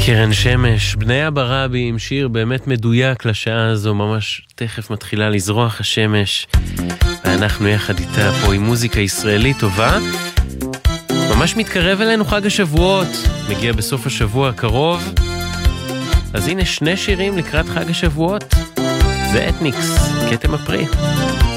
קרן שמש, בני הברבי עם שיר באמת מדויק לשעה הזו, ממש תכף מתחילה לזרוח השמש, ואנחנו יחד איתה פה עם מוזיקה ישראלית טובה. ממש מתקרב אלינו חג השבועות, מגיע בסוף השבוע הקרוב, אז הנה שני שירים לקראת חג השבועות, זה אתניקס, כתם הפרי.